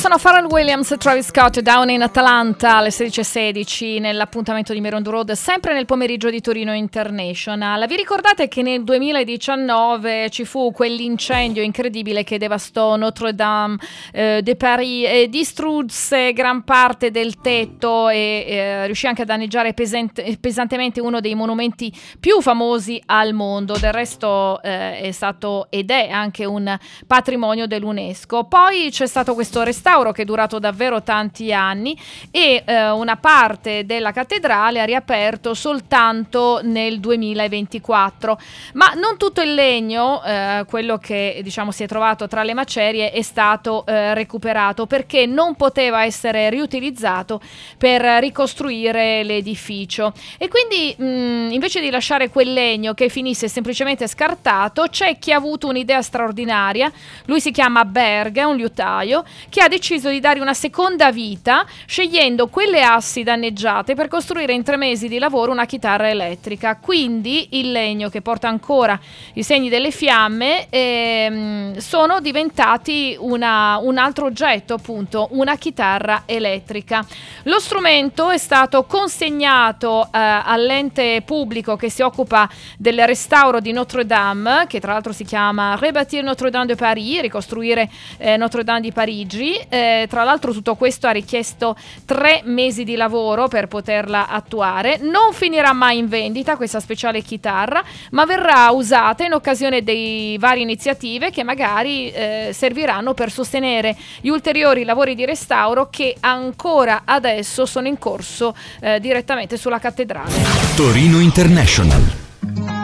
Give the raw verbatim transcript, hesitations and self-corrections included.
sono Pharrell Williams e Travis Scott, Down in Atlanta alle sedici e sedici nell'appuntamento di Miron Road, sempre nel pomeriggio di Torino International. Vi ricordate che nel duemiladiciannove ci fu quell'incendio incredibile che devastò Notre Dame eh, de Paris e distrusse gran parte del tetto e eh, riuscì anche a danneggiare pesante, pesantemente uno dei monumenti più famosi al mondo. Del resto eh, è stato ed è anche un patrimonio dell'UNESCO. Poi c'è stato questo restauro che è durato davvero tanti anni e eh, una parte della cattedrale ha riaperto soltanto nel duemilaventiquattro, ma non tutto il legno, eh, quello che diciamo si è trovato tra le macerie, è stato eh, recuperato perché non poteva essere riutilizzato per ricostruire l'edificio e quindi mh, invece di lasciare quel legno che finisse semplicemente scartato, c'è chi ha avuto un'idea straordinaria. Lui si chiama Berg, è un liutaio che ha deciso di dare una seconda vita scegliendo quelle assi danneggiate per costruire in tre mesi di lavoro una chitarra elettrica. Quindi il legno che porta ancora i segni delle fiamme ehm, sono diventati una, un altro oggetto, appunto una chitarra elettrica. Lo strumento è stato consegnato eh, all'ente pubblico che si occupa del restauro di Notre Dame, che tra l'altro si chiama Rebâtir Notre Dame de Paris, ricostruire eh, Notre Dame di Parigi. Eh, tra l'altro tutto questo ha richiesto tre mesi di lavoro per poterla attuare. Non finirà mai in vendita questa speciale chitarra, ma verrà usata in occasione di varie iniziative che magari eh, serviranno per sostenere gli ulteriori lavori di restauro che ancora adesso sono in corso eh, direttamente sulla cattedrale. Torino International.